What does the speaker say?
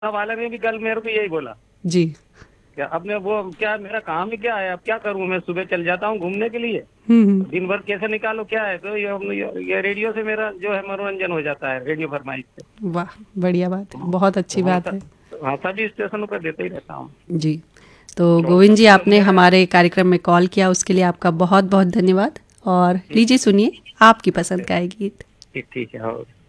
वाले ने भी कल मेरे को यही बोला। जी। क्या अब मैं वो क्या मेरा काम ही क्या है, अब क्या करूं, मैं सुबह चल जाता हूँ घूमने के लिए, हम्म। दिन भर कैसे निकालो क्या है, तो ये रेडियो से मेरा जो है मनोरंजन हो जाता है, रेडियो फरमाइश से। वाह, बढ़िया बात है, बहुत अच्छी हाँ बात है। हाँ, सभी स्टेशनों पर देते ही रहता हूँ। जी। तो तो गोविंद जी, तो आपने मेरा हमारे कार्यक्रम में कॉल किया, उसके लिए आपका बहुत बहुत धन्यवाद। और ठीक लीजिए ठीक सुनिए आपकी पसंद ठीक का एक गीत। ठीक ठीक है। और